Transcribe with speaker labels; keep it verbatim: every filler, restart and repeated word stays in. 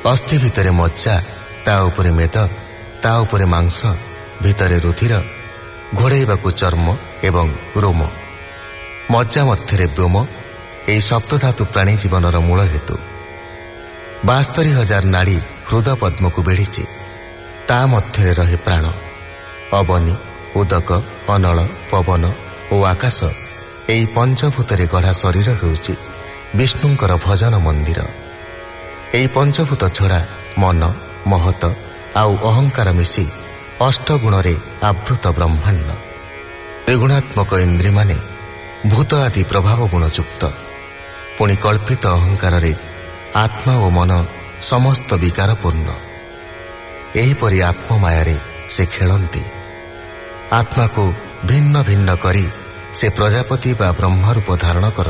Speaker 1: ଅସ୍ଥି ଭିତରେ ମଜ୍ଜା, ତା ଉପରେ ମେଦ, ତା ଉପରେ ମାଂସ, ଭିତରେ ରୁଧିର, ଘୋଡ଼େଇବାକୁ ଚର୍ମ ଏବଂ ରୋମ, ମଜ୍ଜା ମଧ୍ୟରେ ବ୍ୟୋମ। ଏହି ସପ୍ତଧାତୁ ପ୍ରାଣୀ ଜୀବନର ମୂଳ ହେତୁ। ବାସ୍ତରୀ ହଜାର ନାଡ଼ି ହୃଦ ପଦ୍ମକୁ ବେଢ଼ିଛି, ତା ମଧ୍ୟରେ ରହେ ପ୍ରାଣ। ଅବନୀ, ଉଦକ, ଅନଳ, ପବନ ଓ ଆକାଶ, ଏହି ପଞ୍ଚଭୂତରେ ଗଢ଼ା ଶରୀର ହେଉଛି ବିଷ୍ଣୁଙ୍କର ଭଜନ ମନ୍ଦିର। ଏହି ପଞ୍ଚଭୂତ ଛଡ଼ା ମନ, ମହତ ଆଉ ଅହଙ୍କାର ମିଶି ଅଷ୍ଟଗୁଣରେ ଆବୃତ ବ୍ରହ୍ମାଣ୍ଡ। ତ୍ରିଗୁଣାତ୍ମକ ଇନ୍ଦ୍ରିୟମାନେ ଭୂତ ଆଦି ପ୍ରଭାବ ଗୁଣଯୁକ୍ତ। ପୁଣି କଳ୍ପିତ ଅହଙ୍କାରରେ ଆତ୍ମା ଓ ମନ ସମସ୍ତ ବିକାରପୂର୍ଣ୍ଣ। ଏହିପରି ଆତ୍ମମାୟାରେ ସେ ଖେଳନ୍ତି। ଆତ୍ମାକୁ ଭିନ୍ନ ଭିନ୍ନ କରି ସେ ପ୍ରଜାପତି ବା ବ୍ରହ୍ମରୂପ ଧାରଣ କରନ୍ତି।